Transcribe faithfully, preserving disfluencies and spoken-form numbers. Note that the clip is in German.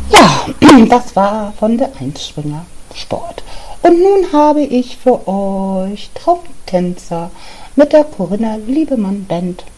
Ja, das war von der Einspringer Sport. Und nun habe ich für euch Traumtänzer mit der Corinna Liebemann Band